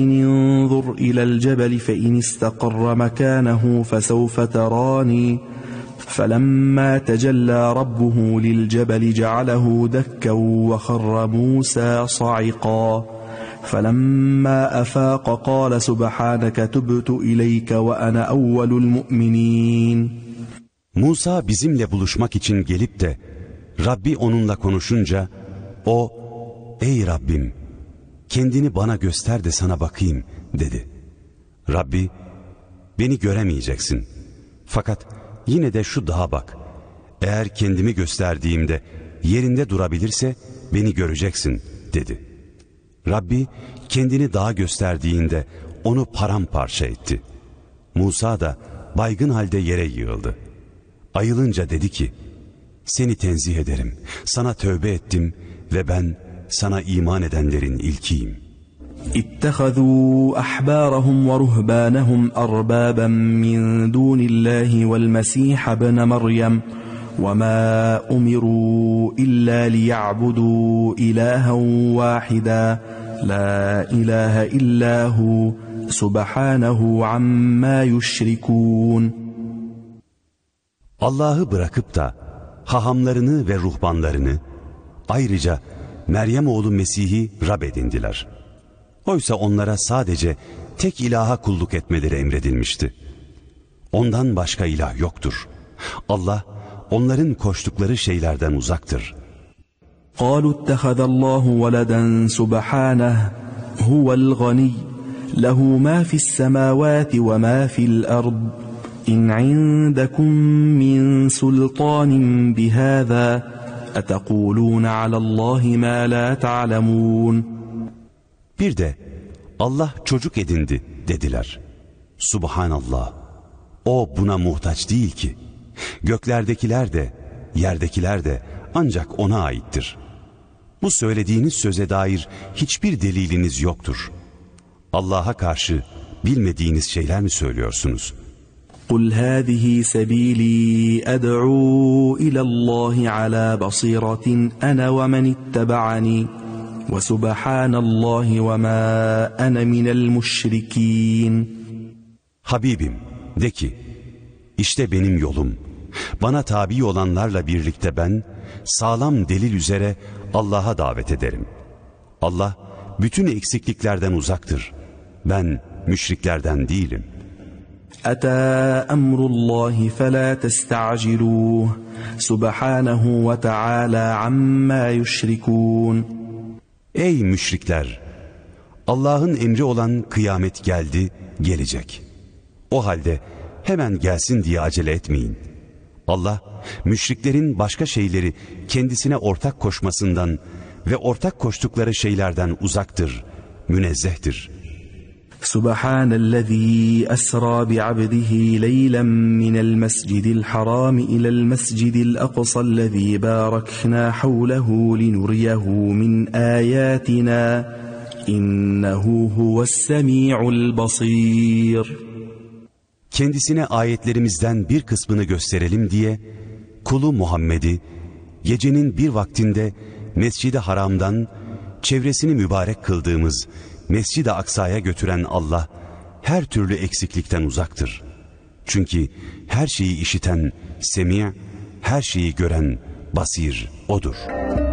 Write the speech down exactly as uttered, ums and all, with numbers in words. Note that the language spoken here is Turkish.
انظر إلى الجبل فإن استقر مكانه فسوف تراني فلما تجلى ربه للجبل جعله دكا وخر موسى صعقا فلما أفاق قال سبحانك تبت إليك وأنا أول المؤمنين. Musa bizimle buluşmak için gelip de Rabbi onunla konuşunca o, ey Rabbim, kendini bana göster de sana bakayım dedi. Rabbi, beni göremeyeceksin. Fakat yine de şu dağa bak. Eğer kendimi gösterdiğimde yerinde durabilirse beni göreceksin dedi. Rabbi kendini dağa gösterdiğinde onu paramparça etti. Musa da baygın halde yere yığıldı. Ayılınca dedi ki, seni tenzih ederim, sana tövbe ettim ve ben sana iman edenlerin ilkiyim. اتخذوا أحبارهم ورهبانهم أربابا من دون الله والمسيح ابن مريم وما أمروا إلا ليعبدوا إلها واحدا لا إله إلا هو سبحانه عما يشركون. Allah'ı bırakıp da hahamlarını ve ruhbanlarını, ayrıca Meryem oğlu Mesih'i Rab edindiler. Oysa onlara sadece tek ilaha kulluk etmeleri emredilmişti. Ondan başka ilah yoktur. Allah onların koştukları şeylerden uzaktır. قالوا اتخذ الله ولدا سبحانه هو الغني له ما في السماوات وما في الأرض إن عندكم من سلطان بهذا أتقولون على الله ما لا تعلمون. Bir de Allah çocuk edindi dediler. Subhanallah. O buna muhtaç değil ki. Göklerdekiler de, yerdekiler de ancak ona aittir. Bu söylediğiniz söze dair hiçbir deliliniz yoktur. Allah'a karşı bilmediğiniz şeyler mi söylüyorsunuz? قُلْ هَذِهِ سَبِيلِي أَدْعُو إِلَى اللّٰهِ عَلَى بَصِيرَةٍ أَنَا وَمَنِ اتَّبَعَنِي وَسُبْحَانَ اللّٰهِ وَمَا أَنَا مِنَ الْمُشْرِكِينَ. Habibim, de ki, işte benim yolum. Bana tabi olanlarla birlikte ben, sağlam delil üzere Allah'a davet ederim. Allah, bütün eksikliklerden uzaktır. Ben, müşriklerden değilim. أَتَى أَمْرُ اللّٰهِ فَلَا تَسْتَعْجِلُوهُ سُبْحَانَهُ وَتَعَالَى عَمَّا يُشْرِكُونَ. Ey müşrikler! Allah'ın emri olan kıyamet geldi, gelecek. O halde hemen gelsin diye acele etmeyin. Allah, müşriklerin başka şeyleri kendisine ortak koşmasından ve ortak koştukları şeylerden uzaktır, münezzehtir. Subhanellezî esrâ bi'abdihi leylen minel mescidil harâm ilel mescidil aqsallezî bâraknâ havlehu linuriyehu min âyâtinâ innehu huves-semî'ul basîr. Kendisine ayetlerimizden bir kısmını gösterelim diye kulu Muhammed'i gecenin bir vaktinde Mescid-i Haram'dan çevresini mübarek kıldığımız Mescid-i Aksa'ya götüren Allah her türlü eksiklikten uzaktır. Çünkü her şeyi işiten Semi', her şeyi gören Basir O'dur.